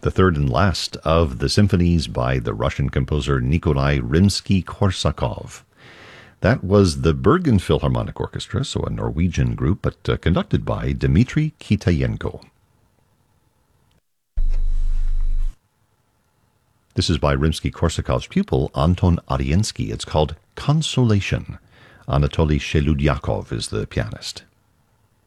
the third and last of the symphonies by the Russian composer Nikolai Rimsky-Korsakov. That was the Bergen Philharmonic Orchestra, so a Norwegian group, but conducted by Dmitry Kitayenko. This is by Rimsky-Korsakov's pupil, Anton Ariensky. It's called Consolation. Anatoly Sheludyakov is the pianist.